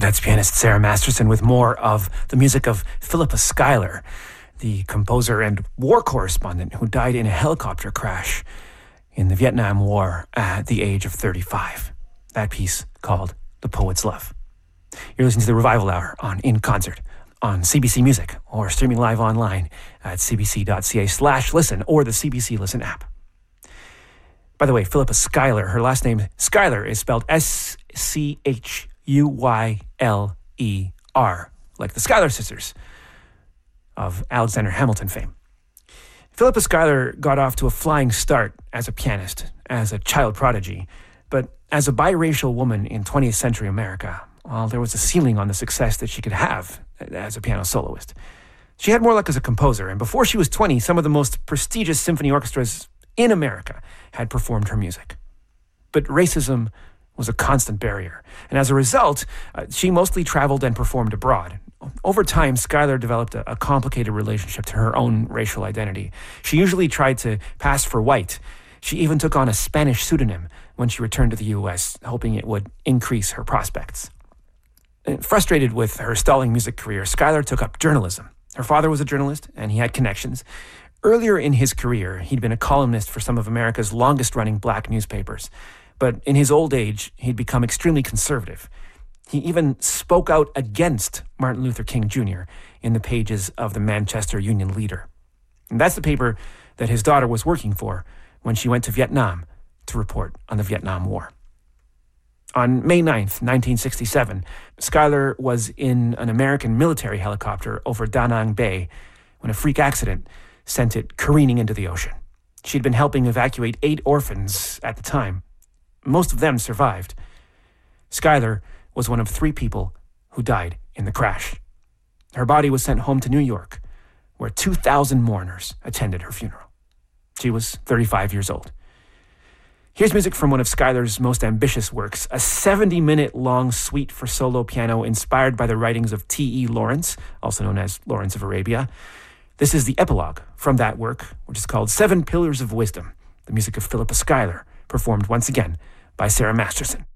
That's pianist Sarah Masterson with more of the music of Philippa Schuyler, the composer and war correspondent who died in a helicopter crash in the Vietnam War at the age of 35. That piece called The Poet's Love. You're listening to the Revival Hour on In Concert on CBC Music or streaming live online at cbc.ca/listen or the CBC Listen app. By the way, Philippa Schuyler, her last name Schuyler is spelled Schuyler, like the Schuyler sisters of Alexander Hamilton fame. Philippa Schuyler got off to a flying start as a pianist, as a child prodigy, but as a biracial woman in 20th century America, well, there was a ceiling on the success that she could have as a piano soloist. She had more luck as a composer, and before she was 20, some of the most prestigious symphony orchestras in America had performed her music. But racism was a constant barrier, and as a result, she mostly traveled and performed abroad. Over time, Schuyler developed a complicated relationship to her own racial identity. She usually tried to pass for white. She even took on a Spanish pseudonym when she returned to the U.S., hoping it would increase her prospects. Frustrated with her stalling music career, Schuyler took up journalism. Her father was a journalist, and he had connections. Earlier in his career, he'd been a columnist for some of America's longest-running black newspapers. But in his old age, he'd become extremely conservative. He even spoke out against Martin Luther King Jr. in the pages of the Manchester Union Leader. And that's the paper that his daughter was working for when she went to Vietnam to report on the Vietnam War. On May 9th, 1967, Schuyler was in an American military helicopter over Da Nang Bay when a freak accident sent it careening into the ocean. She'd been helping evacuate 8 orphans at the time. Most of them survived. Schuyler was one of 3 people who died in the crash. Her body was sent home to New York, where 2,000 mourners attended her funeral. She was 35 years old. Here's music from one of Schuyler's most ambitious works, a 70-minute-long suite for solo piano inspired by the writings of T.E. Lawrence, also known as Lawrence of Arabia. This is the epilogue from that work, which is called 7 Pillars of Wisdom, the music of Philippa Schuyler, performed once again by Sarah Masterson.